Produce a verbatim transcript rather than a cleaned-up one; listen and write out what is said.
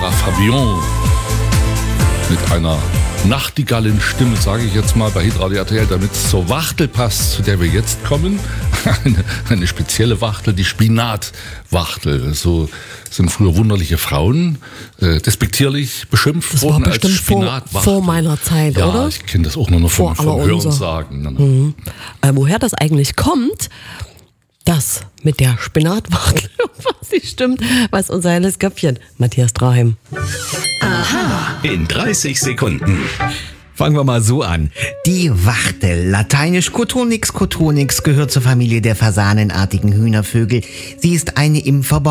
Sarah Fabian mit einer Nachtigallenstimme, sage ich jetzt mal, bei Hitradio R T L, damit es zur Wachtel passt, zu der wir jetzt kommen. Eine, eine spezielle Wachtel, die Spinatwachtel. So sind früher wunderliche Frauen äh, despektierlich beschimpft das worden war als bestimmt vor, Spinatwachtel. vor meiner Zeit, ja, oder? Ja, ich kenne das auch nur noch vom, vom Hörensagen. Mhm. Äh, woher das eigentlich kommt, das mit der Spinatwachtel, was nicht stimmt, weiß unser helles Köpfchen, Matthias Draheim. Aha. In dreißig Sekunden. Fangen wir mal so an. Die Wachtel, lateinisch Cotonix cotonix, gehört zur Familie der fasanenartigen Hühnervögel. Sie ist eine im Verbau